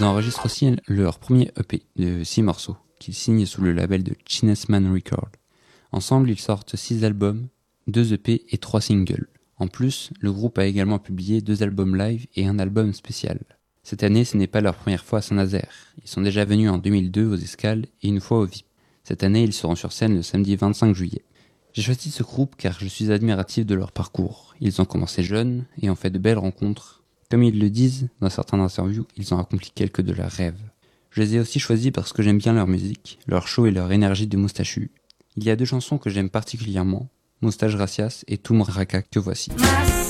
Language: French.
Ils enregistrent aussi leur premier EP de 6 morceaux, qu'ils signent sous le label de Chinesman Records. Ensemble, ils sortent 6 albums, 2 EP et 3 singles. En plus, le groupe a également publié 2 albums live et un album spécial. Cette année, ce n'est pas leur première fois à Saint-Nazaire. Ils sont déjà venus en 2002 aux Escales et une fois au VIP. Cette année, ils seront sur scène le samedi 25 juillet. J'ai choisi ce groupe car je suis admiratif de leur parcours. Ils ont commencé jeunes et ont fait de belles rencontres. Comme ils le disent dans certaines interviews, ils ont accompli quelques de leurs rêves. Je les ai aussi choisis parce que j'aime bien leur musique, leur show et leur énergie de moustachu. Il y a 2 chansons que j'aime particulièrement, Moustache Gracias et Tum Raka que voici.